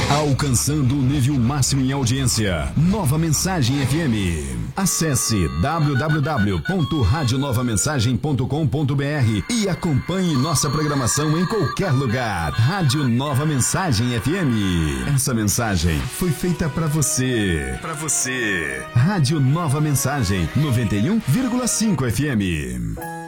Alcançando o nível máximo em audiência. Nova Mensagem FM. Acesse www.radionovamensagem.com.br e acompanhe nossa programação em qualquer lugar. Rádio Nova Mensagem FM. Essa mensagem foi feita para você. Para você. Rádio Nova Mensagem 91,5 FM.